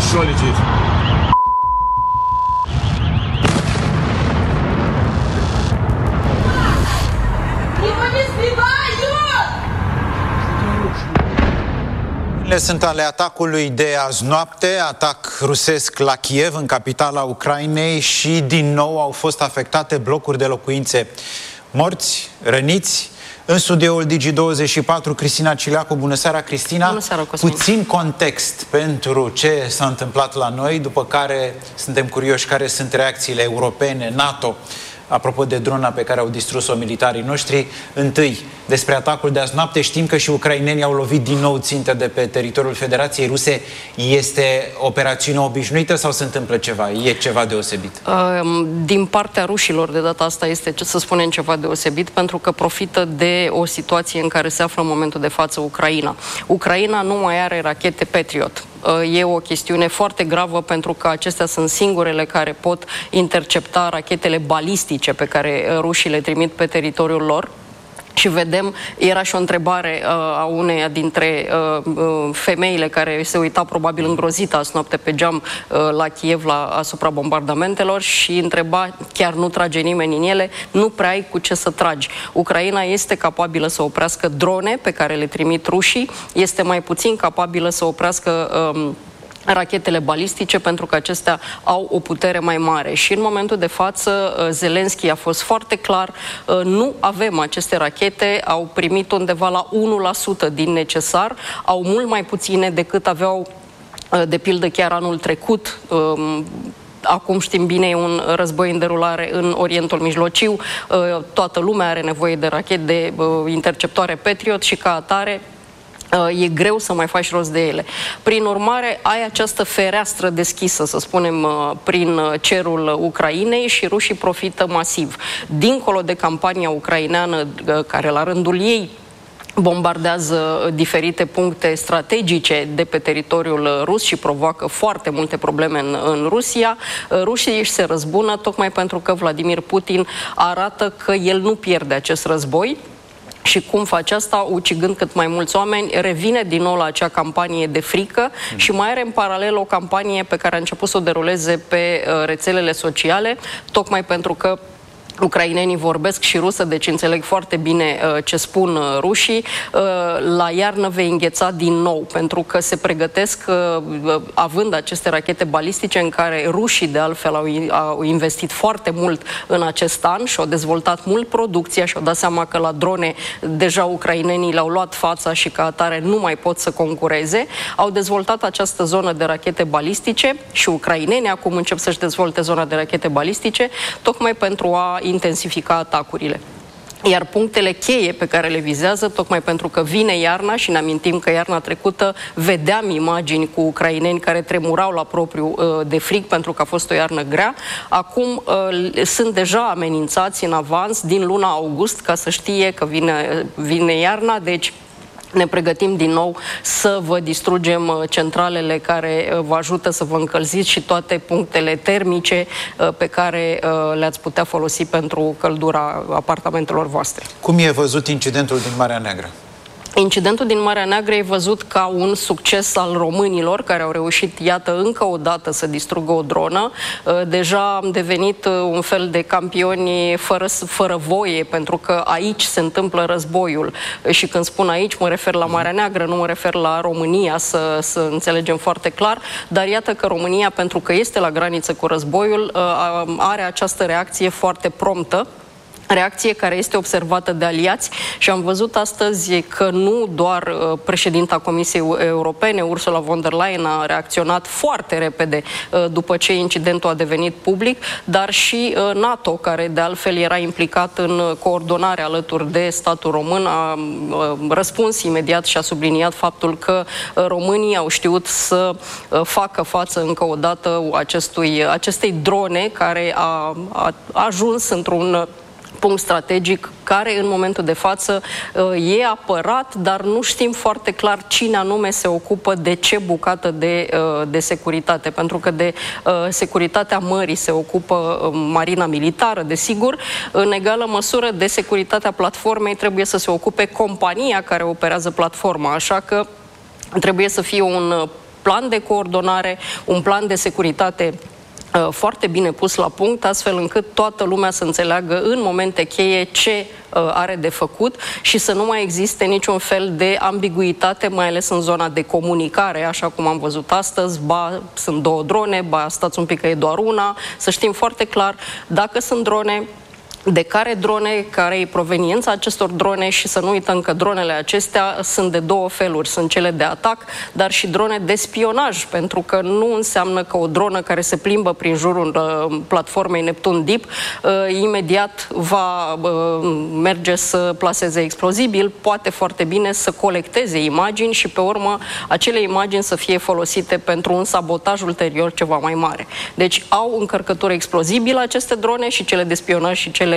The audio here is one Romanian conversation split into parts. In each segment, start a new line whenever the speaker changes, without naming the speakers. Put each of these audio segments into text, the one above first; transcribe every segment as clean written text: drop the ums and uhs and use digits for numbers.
solitude.
Sunt ale atacului de azi noapte, atac rusesc la Kiev, în capitala Ucrainei, și din nou au fost afectate blocuri de locuințe. Morți, răniți. În studioul Digi24, Cristina Cileacu. Bună seara, Cristina!
Bună seara, Cosmin.
Puțin context pentru ce s-a întâmplat la noi, după care suntem curioși care sunt reacțiile europene, NATO, apropo de drona pe care au distrus-o militarii noștri. Întâi, despre atacul de azi noapte. Știm că și ucrainenii au lovit din nou ținte de pe teritoriul Federației Ruse. Este operațiune obișnuită sau se întâmplă ceva? E ceva deosebit?
Din partea rușilor, de data asta, este, să spunem, ceva deosebit, pentru că profită de o situație în care se află în momentul de față Ucraina. Ucraina nu mai are rachete Patriot. E o chestiune foarte gravă, pentru că acestea sunt singurele care pot intercepta rachetele balistice pe care rușii le trimit pe teritoriul lor. Și vedem, era și o întrebare a uneia dintre femeile care se uita probabil îngrozită azi noapte pe geam la Kiev asupra bombardamentelor și întreba, chiar nu trage nimeni în ele? Nu prea ai cu ce să tragi. Ucraina este capabilă să oprească drone pe care le trimit rușii, este mai puțin capabilă să oprească rachetele balistice, pentru că acestea au o putere mai mare. Și în momentul de față, Zelenski a fost foarte clar, nu avem aceste rachete, au primit undeva la 1% din necesar, au mult mai puține decât aveau, de pildă, chiar anul trecut. Acum știm bine, e un război în derulare în Orientul Mijlociu, toată lumea are nevoie de rachete, de interceptoare Patriot și ca atare e greu să mai faci rost de ele. Prin urmare, ai această fereastră deschisă, să spunem, prin cerul Ucrainei și rușii profită masiv. Dincolo de campania ucraineană, care la rândul ei bombardează diferite puncte strategice de pe teritoriul rus și provoacă foarte multe probleme în Rusia, rușii își se răzbună tocmai pentru că Vladimir Putin arată că el nu pierde acest război. Și cum face asta? Ucigând cât mai mulți oameni, revine din nou la acea campanie de frică și mai are în paralel o campanie pe care a început să o deruleze pe rețelele sociale, tocmai pentru că ucrainenii vorbesc și rusă, deci înțeleg foarte bine ce spun rușii. La iarnă vei îngheța din nou, pentru că se pregătesc, având aceste rachete balistice, în care rușii de altfel au investit foarte mult în acest an și au dezvoltat mult producția și au dat seama că la drone deja ucrainenii le-au luat fața și ca atare nu mai pot să concureze. Au dezvoltat această zonă de rachete balistice și ucrainenii acum încep să-și dezvolte zona de rachete balistice, tocmai pentru a intensifica atacurile. Iar punctele cheie pe care le vizează, tocmai pentru că vine iarna și ne amintim că iarna trecută vedeam imagini cu ucraineni care tremurau la propriu de frig pentru că a fost o iarnă grea, acum sunt deja amenințați în avans din luna august, ca să știe că vine iarna, deci ne pregătim din nou să vă distrugem centralele care vă ajută să vă încălziți și toate punctele termice pe care le-ați putea folosi pentru căldura apartamentelor voastre.
Cum e văzut incidentul din Marea Neagră?
Incidentul din Marea Neagră e văzut ca un succes al românilor, care au reușit, iată, încă o dată să distrugă o dronă. Deja am devenit un fel de campioni fără voie, pentru că aici se întâmplă războiul. Și când spun aici, mă refer la Marea Neagră, nu mă refer la România, să înțelegem foarte clar. Dar iată că România, pentru că este la graniță cu războiul, are această reacție foarte promptă. Reacție care este observată de aliați și am văzut astăzi că nu doar președinta Comisiei Europene, Ursula von der Leyen, a reacționat foarte repede după ce incidentul a devenit public, dar și NATO, care de altfel era implicat în coordonare alături de statul român, a răspuns imediat și a subliniat faptul că românii au știut să facă față încă o dată acestei drone care a ajuns într-un punct strategic care în momentul de față e apărat, dar nu știm foarte clar cine anume se ocupă de ce bucată de securitate, pentru că de securitatea mării se ocupă Marina Militară, desigur. În egală măsură de securitatea platformei trebuie să se ocupe compania care operează platforma, așa că trebuie să fie un plan de coordonare, un plan de securitate foarte bine pus la punct, astfel încât toată lumea să înțeleagă în momente cheie ce are de făcut și să nu mai existe niciun fel de ambiguitate, mai ales în zona de comunicare, așa cum am văzut astăzi, ba sunt 2 drone, ba stați un pic că e doar una, să știm foarte clar dacă sunt drone, de care drone, care e proveniența acestor drone și să nu uităm că dronele acestea sunt de 2 feluri. Sunt cele de atac, dar și drone de spionaj, pentru că nu înseamnă că o dronă care se plimbă prin jurul platformei Neptun Deep imediat va merge să plaseze explozibil, poate foarte bine să colecteze imagini și pe urmă acele imagini să fie folosite pentru un sabotaj ulterior ceva mai mare. Deci au încărcătură explozibilă aceste drone și cele de spionaj și cele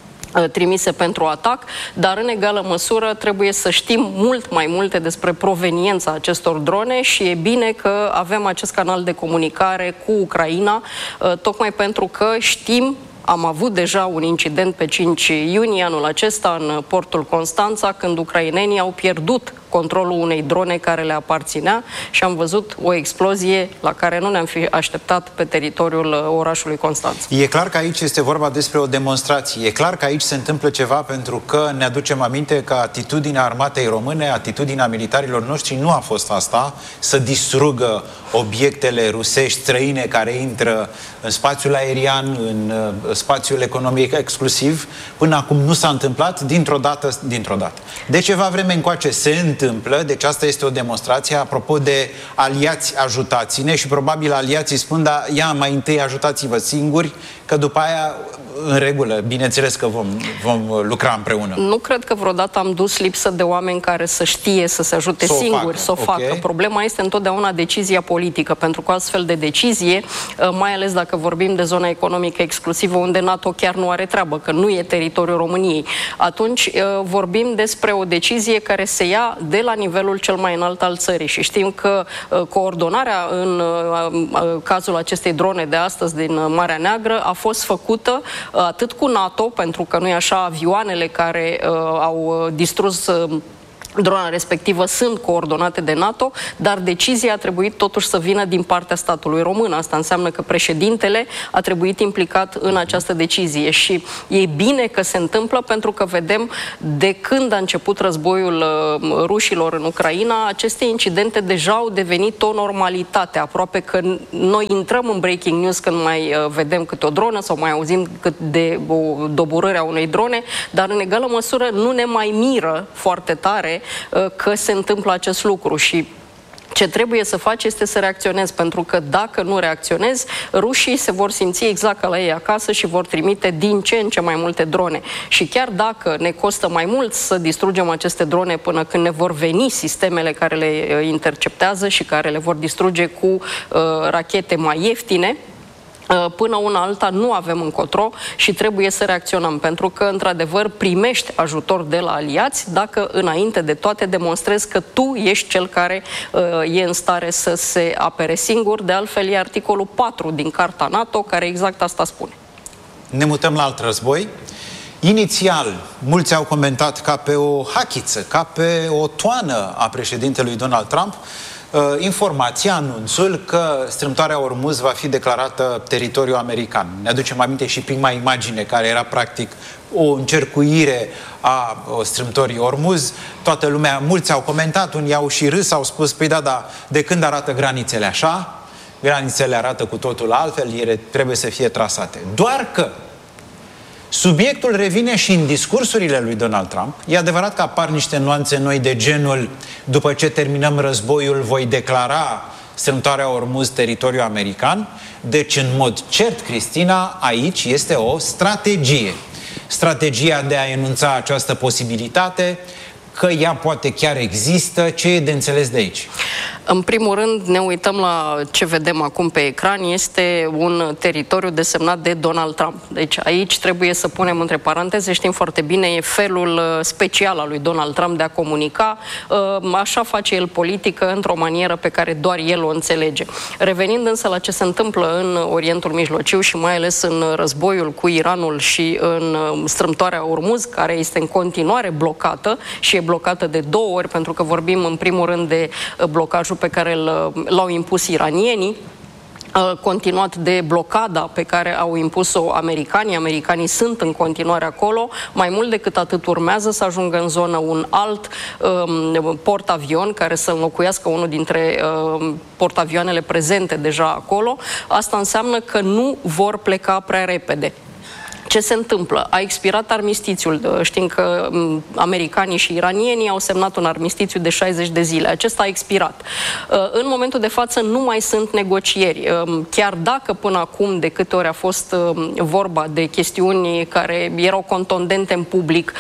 trimise pentru atac, dar în egală măsură trebuie să știm mult mai multe despre proveniența acestor drone și e bine că avem acest canal de comunicare cu Ucraina, tocmai pentru că știm. Am avut deja un incident pe 5 iunie anul acesta în portul Constanța, când ucrainenii au pierdut controlul unei drone care le aparținea și am văzut o explozie la care nu ne-am fi așteptat pe teritoriul orașului Constanța.
E clar că aici este vorba despre o demonstrație. E clar că aici se întâmplă ceva pentru că ne aducem aminte că atitudinea armatei române, atitudinea militarilor noștri nu a fost asta, să distrugă obiectele rusești străine care intră în spațiul aerian, în spațiul economic exclusiv. Până acum nu s-a întâmplat, dintr-o dată. De ceva vreme încoace se întâmplă, deci asta este o demonstrație. Apropo de aliați, ajutați-ne, și probabil aliații spun, dar ia mai întâi ajutați-vă singuri, că după aia în regulă, bineînțeles că vom lucra împreună.
Nu cred că vreodată am dus lipsă de oameni care să știe să se ajute singuri, să o facă. Problema este întotdeauna decizia politică, pentru că astfel de decizie, mai ales dacă vorbim de zona economică exclusivă, unde NATO chiar nu are treabă, că nu e teritoriul României, atunci vorbim despre o decizie care se ia de la nivelul cel mai înalt al țării și știm că coordonarea în cazul acestei drone de astăzi din Marea Neagră a fost făcută atât cu NATO, pentru că nu-i așa, avioanele care au distrus drona respectivă sunt coordonate de NATO, dar decizia a trebuit totuși să vină din partea statului român. Asta înseamnă că președintele a trebuit implicat în această decizie și e bine că se întâmplă, pentru că vedem de când a început războiul rușilor în Ucraina, aceste incidente deja au devenit o normalitate. Aproape că noi intrăm în breaking news când mai vedem câte o dronă sau mai auzim de o doborâre a unei drone, dar în egală măsură nu ne mai miră foarte tare că se întâmplă acest lucru și ce trebuie să faci este să reacționezi, pentru că dacă nu reacționezi, rușii se vor simți exact ca la ei acasă și vor trimite din ce în ce mai multe drone. Și chiar dacă ne costă mai mult să distrugem aceste drone până când ne vor veni sistemele care le interceptează și care le vor distruge cu rachete mai ieftine, până una alta nu avem încotro și trebuie să reacționăm, pentru că, într-adevăr, primești ajutor de la aliați dacă, înainte de toate, demonstrezi că tu ești cel care e în stare să se apere singur. De altfel, e articolul 4 din Carta NATO, care exact asta spune.
Ne mutăm la alt război. Inițial, mulți au comentat ca pe o hachiță, ca pe o toană a președintelui Donald Trump, informația, anunțul că strâmtoarea Ormuz va fi declarată teritoriu american. Ne aducem aminte și prima imagine, care era practic o încercuire a strâmtorii Ormuz. Toată lumea, mulți au comentat, unii au și râs, au spus, păi da, dar de când arată granițele așa? Granițele arată cu totul altfel, ele trebuie să fie trasate. Doar că subiectul revine și în discursurile lui Donald Trump. E adevărat că apar niște nuanțe noi de genul: după ce terminăm războiul, voi declara strâmtoarea Ormuz teritoriu american. Deci, în mod cert, Cristina, aici este o strategie. Strategia de a enunța această posibilitate, că ea poate chiar există. Ce e de înțeles de aici?
În primul rând, ne uităm la ce vedem acum pe ecran. Este un teritoriu desemnat de Donald Trump. Deci aici trebuie să punem între paranteze, știm foarte bine, e felul special al lui Donald Trump de a comunica. Așa face el politică, într-o manieră pe care doar el o înțelege. Revenind însă la ce se întâmplă în Orientul Mijlociu și mai ales în războiul cu Iranul și în strâmtoarea Ormuz, care este în continuare blocată și e blocată de 2 ori, pentru că vorbim în primul rând de blocajul pe care l-au impus iranienii, continuat de blocada pe care au impus-o americanii. Americanii sunt în continuare acolo. Mai mult decât atât, urmează să ajungă în zonă un alt portavion care să înlocuiască unul dintre portavioanele prezente deja acolo. Asta înseamnă că nu vor pleca prea repede. Ce se întâmplă? A expirat armistițiul. Știm că americanii și iranienii au semnat un armistițiu de 60 de zile. Acesta a expirat. În momentul de față nu mai sunt negocieri. Chiar dacă până acum de câte ori a fost vorba de chestiuni care erau contundente în public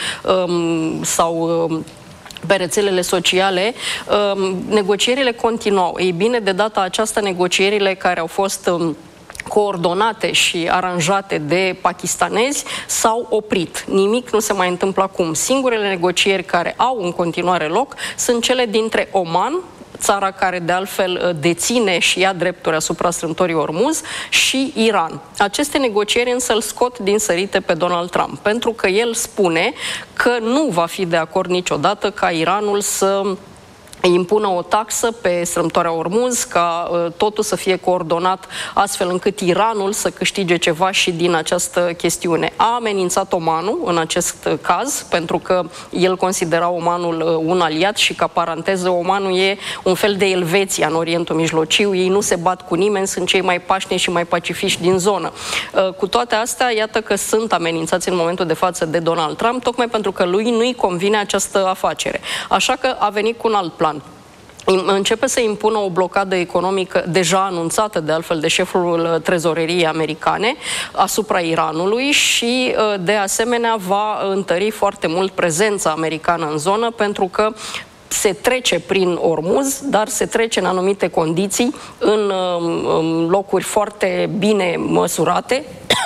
sau pe rețelele sociale, negocierile continuau. Ei bine, de data aceasta, negocierile care au fost coordonate și aranjate de pakistanezi s-au oprit. Nimic nu se mai întâmplă acum. Singurele negocieri care au în continuare loc sunt cele dintre Oman, țara care de altfel deține și ia drepturi asupra strâmtorii Ormuz, și Iran. Aceste negocieri însă îl scot din sărite pe Donald Trump, pentru că el spune că nu va fi de acord niciodată ca Iranul să impună o taxă pe strâmtoarea Ormuz, ca totul să fie coordonat astfel încât Iranul să câștige ceva și din această chestiune. A amenințat Omanul în acest caz, pentru că el considera Omanul un aliat și, ca paranteză, Omanul e un fel de Elveția în Orientul Mijlociu. Ei nu se bat cu nimeni, sunt cei mai pașnici și mai pacifiști din zonă. Cu toate astea, iată că sunt amenințați în momentul de față de Donald Trump, tocmai pentru că lui nu-i convine această afacere. Așa că a venit cu un alt plan. Începe să impună o blocadă economică deja anunțată de altfel de șeful trezoreriei americane asupra Iranului și de asemenea va întări foarte mult prezența americană în zonă, pentru că se trece prin Ormuz, dar se trece în anumite condiții, în locuri foarte bine măsurate,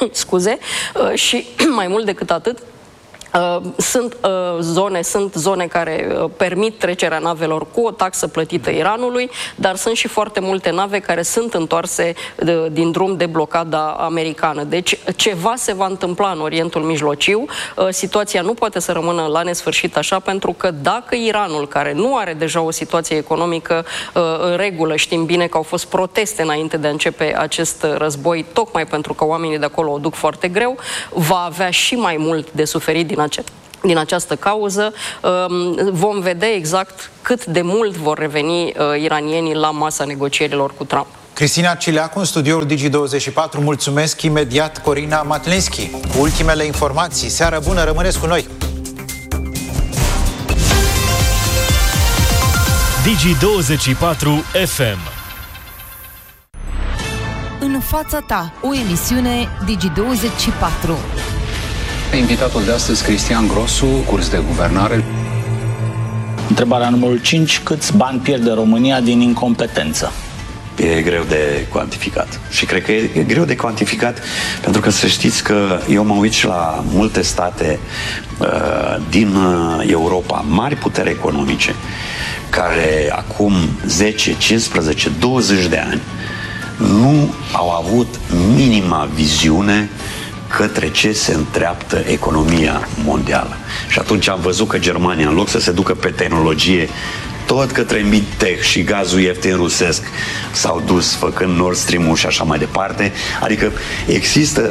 și mai mult decât atât, sunt zone care permit trecerea navelor cu o taxă plătită Iranului, dar sunt și foarte multe nave care sunt întoarse din drum de blocada americană. Deci ceva se va întâmpla în Orientul Mijlociu. Situația nu poate să rămână la nesfârșit așa, pentru că dacă Iranul, care nu are deja o situație economică în regulă, știm bine că au fost proteste înainte de a începe acest război, tocmai pentru că oamenii de acolo o duc foarte greu, va avea și mai mult de suferit din această cauză. Vom vedea exact cât de mult vor reveni iranienii la masa negocierilor cu Trump.
Cristina Cileacu, în studioul Digi24, mulțumesc imediat Corina Matlinski cu ultimele informații. Seară bună, rămâneți cu noi!
Digi24 FM.
În fața ta, o emisiune Digi24.
Invitatul de astăzi, Cristian Grosu, curs de guvernare.
Întrebarea numărul 5. Câți bani pierde România din incompetență?
E greu de cuantificat. Și cred că e greu de cuantificat pentru că să știți că eu mă uit și la multe state din Europa, mari puteri economice, care acum 10, 15, 20 de ani nu au avut minima viziune către ce se îndreaptă economia mondială. Și atunci am văzut că Germania, în loc să se ducă pe tehnologie tot către mid-tech și gazul ieftin rusesc, s-au dus făcând Nord Stream-ul și așa mai departe. Adică există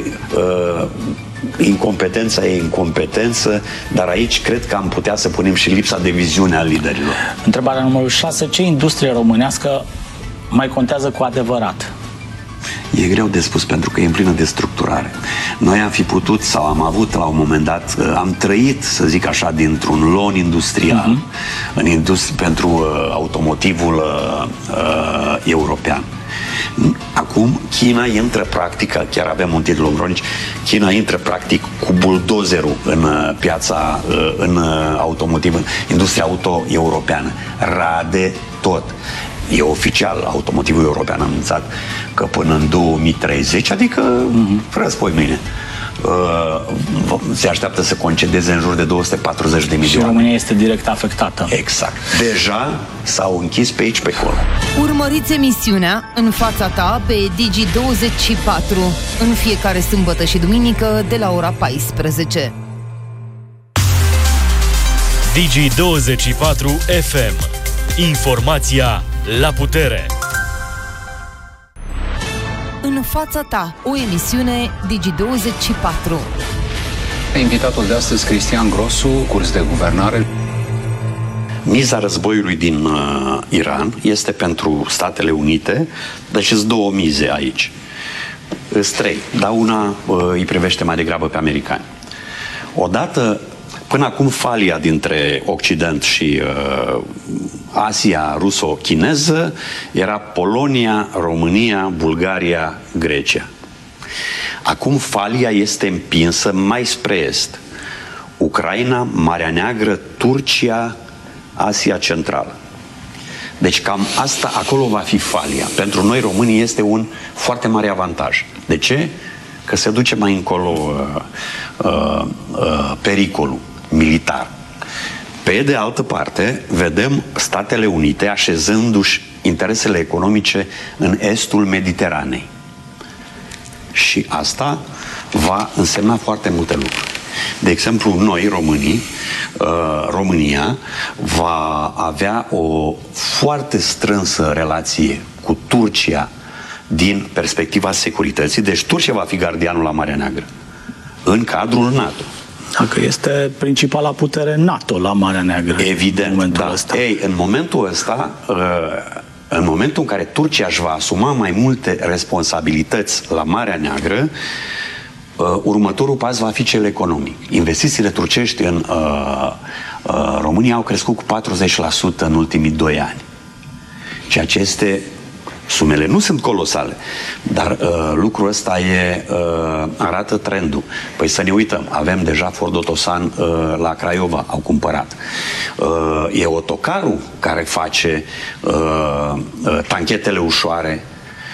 incompetența e incompetență, dar aici cred că am putea să punem și lipsa de viziune a liderilor.
Întrebarea numărul 6. Ce industrie românească mai contează cu adevărat?
E greu de spus pentru că e în plină destructurare. Noi am fi putut sau am avut la un moment dat, am trăit, să zic așa, dintr-un loan industrial pentru automotivul european. Acum China intră practic, chiar avem un titlu în cronici, China intră practic cu buldozerul în piața, în automotiv, în industria auto europeană. Rade tot. E oficial, automotivul european a anunțat că până în 2030, adică răspoi mâine, se așteaptă să concedeze în jur de 240 de milioane.
Și România este direct afectată.
Exact. Deja s-au închis pe aici, pe acolo.
Urmăriți emisiunea În fața ta pe Digi24 în fiecare sâmbătă și duminică de la ora 14.
Digi24 FM. Informația la putere.
În fața ta, o emisiune Digi24.
Invitatul de astăzi, Cristian Grosu, curs de guvernare.
Miza războiului din Iran este pentru Statele Unite, deci sunt două mize aici. Sunt trei, dar una îi privește mai degrabă pe americani. Odată, până acum, falia dintre Occident și Asia ruso-chineză era Polonia, România, Bulgaria, Grecia. Acum falia este împinsă mai spre est. Ucraina, Marea Neagră, Turcia, Asia Centrală. Deci cam asta, acolo va fi falia. Pentru noi românii este un foarte mare avantaj. De ce? Că se duce mai încolo pericolul militar. Pe de altă parte, vedem Statele Unite așezându-și interesele economice în estul Mediteranei. Și asta va însemna foarte multe lucruri. De exemplu, noi, românii, România va avea o foarte strânsă relație cu Turcia din perspectiva securității. Deci Turcia va fi gardianul la Marea Neagră în cadrul NATO.
Dacă este principala putere NATO la Marea Neagră.
Evident,
în momentul
da.
ăsta.
Ei, în momentul ăsta, în momentul în care Turcia își va asuma mai multe responsabilități la Marea Neagră, următorul pas va fi cel economic. Investițiile turcești în România au crescut cu 40% în ultimii 2 ani. Ceea ce este... Sumele nu sunt colosale, dar lucrul ăsta arată trendul. Păi să ne uităm, avem deja Ford Otosan la Craiova, au cumpărat. E autocarul care face tanchetele ușoare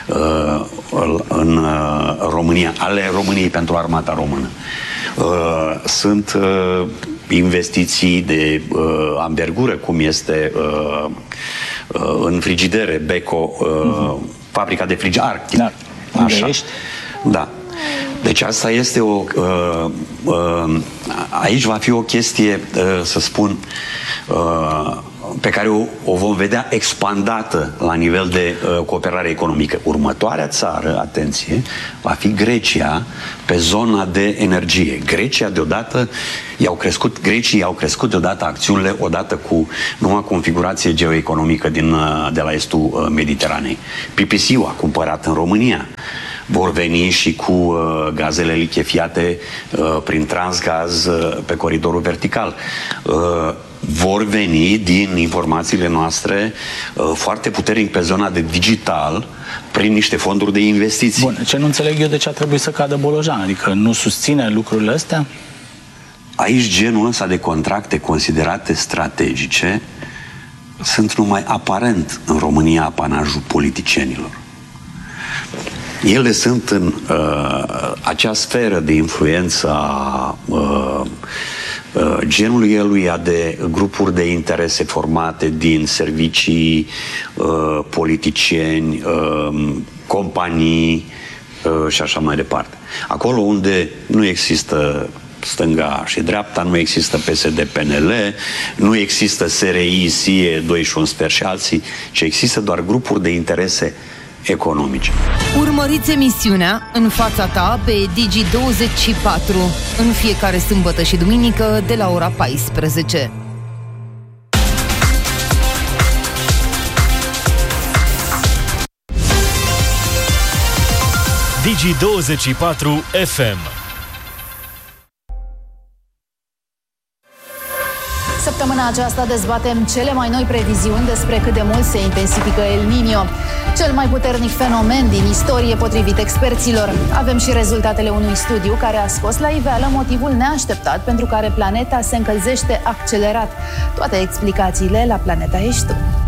în România, ale României pentru armata română. Sunt investiții de anvergură, cum este în frigidere, Beko, fabrica de frigidere Arctic.
Da.
Așa. Da. Deci asta este o... aici va fi o chestie, să spun, pe care o vom vedea expandată la nivel de cooperare economică. Următoarea țară, atenție, va fi Grecia pe zona de energie. Grecia deodată Grecii au crescut deodată acțiunile odată cu noua configurație geoeconomică de la estul Mediteranei. PPC-ul a cumpărat în România. Vor veni și cu gazele lichefiate prin Transgaz pe coridorul vertical. Vor veni, din informațiile noastre, foarte puternic pe zona de digital, prin niște fonduri de investiții.
Bun, ce nu înțeleg eu de ce a trebuit să cadă Bolojan? Adică nu susține lucrurile astea?
Aici genul ăsta de contracte considerate strategice sunt numai aparent în România apanajul politicienilor. Ele sunt în acea sferă de influență a genului eluia de grupuri de interese formate din servicii, politicieni, companii și așa mai departe. Acolo unde nu există stânga și dreapta, nu există PSD-PNL, nu există SRI, SIE, 2 și alții, ci există doar grupuri de interese economice.
Urmăriți emisiunea În fața ta pe Digi24 în fiecare sâmbătă și duminică de la ora 14.
Digi24 FM.
Săptămâna aceasta dezbatem cele mai noi previziuni despre cât de mult se intensifică El Niño, cel mai puternic fenomen din istorie potrivit experților. Avem și rezultatele unui studiu care a scos la iveală motivul neașteptat pentru care planeta se încălzește accelerat. Toate explicațiile la Planeta Ești Tu.